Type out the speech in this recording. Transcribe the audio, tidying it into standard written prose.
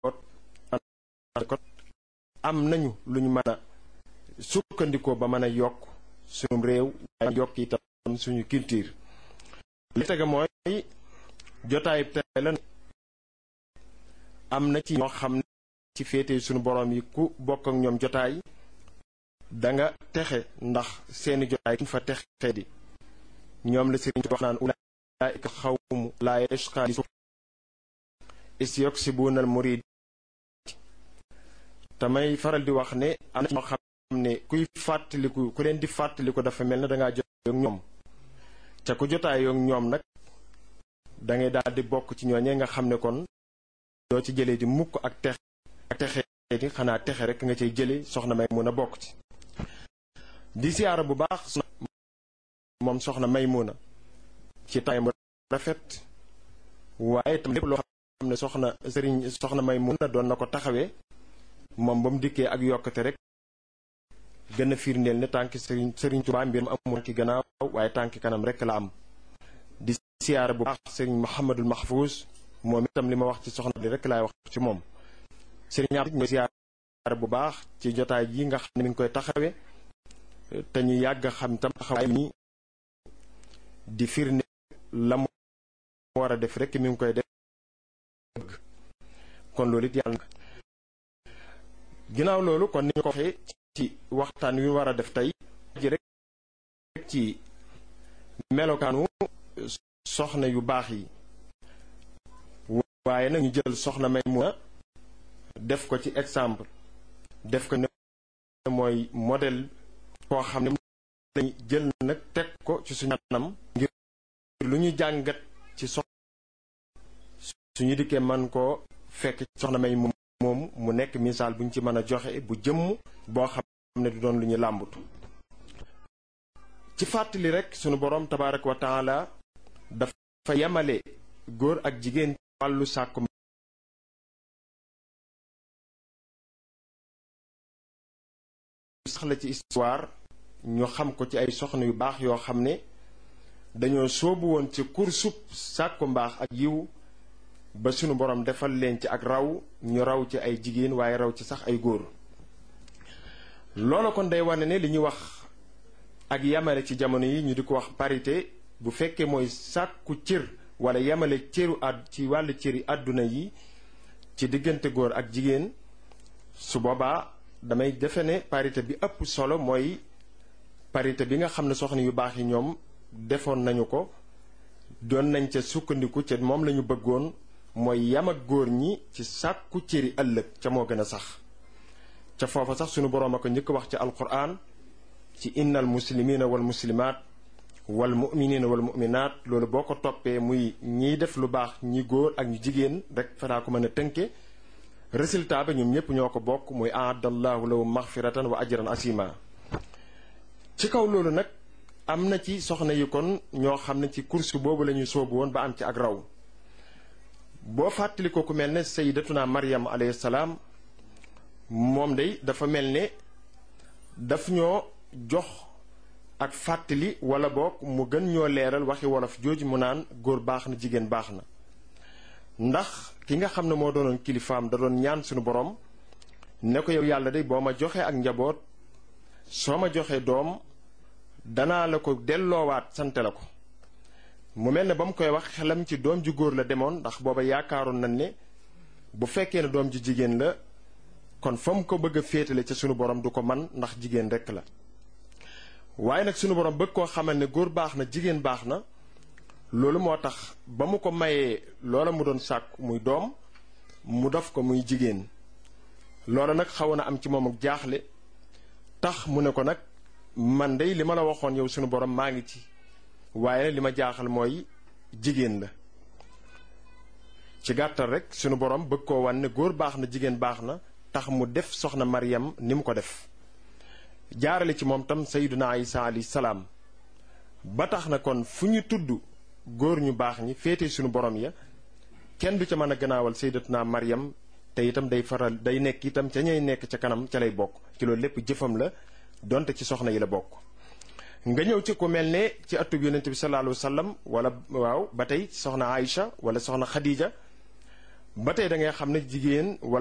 am nañu lu ñu mën a sukkandikoo ba mën a yokk suñu réew waaye yokk itam suñu culture. li tege mooy jotaay tey la am na ci ñoo xam ne ci féete suñu borom yi ku bokk ak ñoom jotaay da nga texe ndax seeni jotaay kuñ fa texe di ñoom la sëriñ wax naan ulaa'ika xawmu laa yashqaa isyuksibuna al murid. tamay faral di wax ne am na ñoo xam ne kuy fàttaliku ku leen di fàttaliku dafa mel ne dangaa jotaay ak ñoom ca ku jotaay ak ñoom nag da ngay daal di bokk ci ñooñee nga xam ne kon doo ci jëlee di mukk ak texe di xanaa texe rek nga cay jële soxna Maymuna bokk ci. di siyaara bu baax moom soxna Maymuna ci taay mu rafet waaye tam lépp loo xam ne soxna Maymuna doon na ko taxawee moom ba mu dikkee ak yokkate rek gën a firndeel ne tànki sëriñ Tuubaa mbir mu amul ki gannaaw waaye tànki kanam rek la am. di siyaara bu baax sëriñ Muhammadul Mahfuuz moom itam li ma wax ci soxna li rek laay wax ci moom. sëriñ Abdou mooy siyaara bu baax ci jotaay yi nga xam ne mi ngi koy taxawee te ñu yàgg xam tam taxawaay mi di firnde la mu war a def rek mi ngi koy def kon loolu it yàlla na ginnaaw loolu kon ni ñu ko waxee ci waxtaan wi war a def tey ji rek ci melokaanu soxna yu baax yi waaye nag ñu jël soxna Maymuna def ko ci exemple def ko ne mooy modèle koo xam ne lañu jël nag teg ko ci suñu kanam ngir lu ñu jàngat ci suñu dikkee man koo fekk soxna Maymuna moom mu nekk misaal bu ñu ci mën a joxe bu jëmm boo xam ne du doon lu ñu làmbatu. ci fàttali rek sunu boroom tabaaraka wa taala dafa yemale góor ak jigéen wàllu sàkku sax la ci histoire ñu xam ko ci ay soxna yu baax yoo xam ne dañoo soobu woon ci kursub sàkku mbaax ak yiw ba sunu borom defal leen ci ak raw ñu raw ci ay jigéen waaye raw ci sax ay góor. loolu kon day wane ne li ñuy wax ak yamale ci jamono yi ñu di ko wax parité bu fekkee mooy sàkku cër wala yamale cëru ci wàllu cëri àdduna yi ci diggante góor ak jigéen su boobaa damay defe ne parité bi ëpp solo mooy parité bi nga xam ne soxna yu baax yi ñoom defoon nañu ko doon nañ ca sukkandiku ca moom lañu bëggoon mooy yam ak góor ñi ci sàkku cëri ëllëg ca moo gën a sax ca foofa sax sunu boroom a ko njëkk wax ci alquran ci innal muslimina wal muslimaat wal mu'minina wal mu'minaat loolu boo ko toppee muy ñiy def lu baax ñi góor ak ñu jigéen rek fanaa ko mën a tënke résultat ba ñoom ñépp ñoo ko bokk muy aadallahu lahum maghfiratan wa ajran asima. ci kaw loolu nag am na ci soxna yi kon ñoo xam ne ci course boobu la ñuy soobu woon ba am ci ak raw boo fàttali ko ku mel ne sayyidatuna Maryam alayhi salaam moom day dafa mel ne daf ñoo jox ak fàttali wala boog mu gën ñoo leeral waxi wolof jooju mu naan góor baax na jigéen baax na ndax ki nga xam ne moo doonoon kilifaam da doon ñaan suñu borom ne ko yow yàlla day boo ma joxee ak njaboot soo ma joxee doom danaa la ko delloowaat sante la ko mu mel ne ba mu koy wax xelam ci doom ju góor la demoon ndax booba yaakaaroon nañ ne bu fekkee ne doom ju jigéen la kon fa mu ko bëgg a féetale ca sunu borom du ko man ndax jigéen rekk la waaye nag sunu borom bëgg koo xamal ne góor baax na jigéen baax na loolu moo tax ba mu ko mayee loola mu doon sàkk muy doom mu def ko muy jigéen loola nag xaw na am ci moom ak jaaxle tax mu ne ko nag man dey li ma la waxoon yow sunu borom maa ngi ci waaye li ma jaaxal mooy jigéen la ci gàttal rek sunu borom bëgg koo wan ne góor baax na jigéen baax na tax mu def soxna Maryam ni mu ko def jaarale ci moom tam sayyiduna Isa alayhi salaam ba tax na kon fu ñu tudd góor ñu baax ñi féete sunu borom ya kenn du ca mën a gannaawal sayyidatuna Maryam te itam day nekk itam ca ñay nekk ca kanam ca lay bokk ci loolu lépp jëfam la donte ci soxna yi la bokk. nga ñëw ci ku mel ne ci atub yonent bi sallallahu alayhi wa sallam wala waaw ba tey soxna Aïcha wala soxna Khadija ba tey da ngay xam ne jigéen